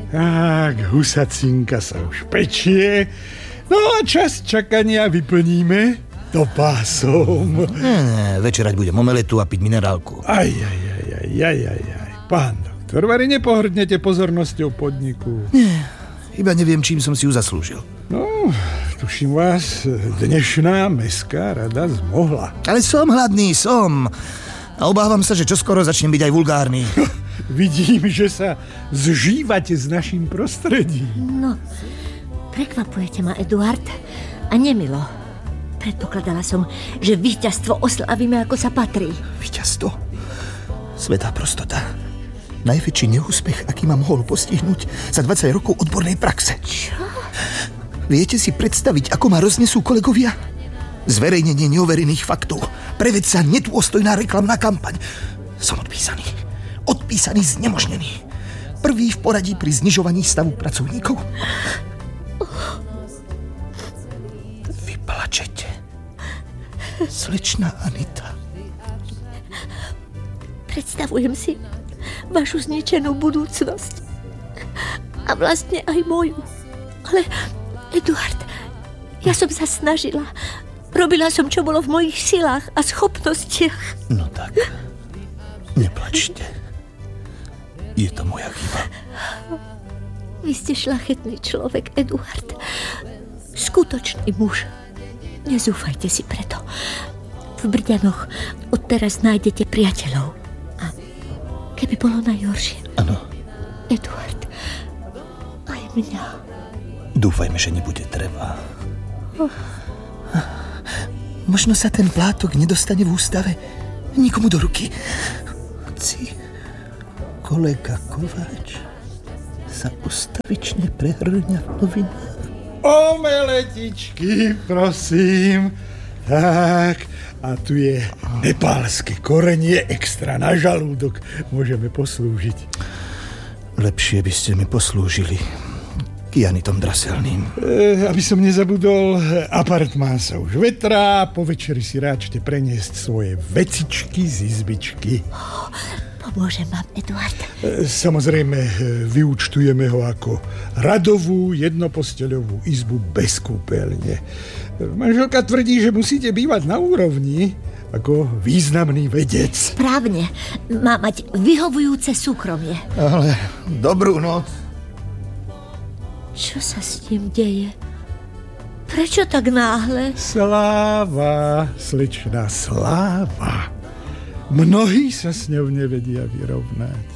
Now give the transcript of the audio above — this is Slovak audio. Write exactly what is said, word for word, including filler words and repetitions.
Tak, husacinka sa už pečie. No a čas čakania vyplníme do pásom. Nie, nie, večerať budem omeletu a piť minerálku. Aj, aj, aj, aj, aj, aj, aj. Pán doktor, vari nepohrdnete pozornosťou podniku. Nie, iba neviem, čím som si ju zaslúžil. No, tuším vás, dnešná mestská rada zmohla. Ale som hladný, som. A obávam sa, že čoskoro začnem byť aj vulgárny. Vidím, že sa zžívate s naším prostredím. No, prekvapujete ma, Eduard. A nemilo. Predpokladala som, že víťazstvo oslavíme, ako sa patrí. Víťazstvo? Svätá prostota. Najväčší neúspech, aký ma mohol postihnúť za dvadsať rokov odbornej praxe. Čo? Viete si predstaviť, ako ma roznesú kolegovia? Zverejnenie neoverených faktov. Preveď sa nedôstojná reklamná kampaň. Som odpísaný. Odpísaný, znemožnený. Prvý v poradí pri znižovaní stavu pracovníkov. Vy plačete. Slečná Anita. Predstavujem si vašu zničenú budúcnosť. A vlastne aj moju. Ale, Eduard, ja som sa snažila. Robila som, čo bolo v mojich silách a schopnostiach. No tak, neplačte. Je to moja chyba. Vy ste šľachetný človek, Eduard. Skutočný muž. Nezúfajte si preto. V Brďanoch odteraz nájdete priateľov. A keby bolo najhoršie... Áno. Eduard, aj mňa. Dúfajme, že nebude treba. Oh. Možno sa ten plátok nedostane v ústave nikomu do ruky. Hoci kolega Kováč sa ustavične prehrňa v novinách. Omeletičky, prosím. Tak, a tu je nepálske korenie extra na žalúdok. Môžeme poslúžiť. Lepšie by ste mi poslúžili kyanitom draselným. E, aby som nezabudol, apartmán sa už vetrá, po večeri si ráčte preniesť svoje vecičky z izbičky. Oh, pomôžem vám, Eduard. E, samozrejme, vyúčtujeme ho ako radovú jednoposteľovú izbu bez kúpeľne. Manželka tvrdí, že musíte bývať na úrovni ako významný vedec. Správne. Má mať vyhovujúce súkromie. Ale dobrú noc. Čo sa s ním deje? Prečo tak náhle? Sláva, slečná, sláva. Mnohí sa s ňou nevedia vyrovnať.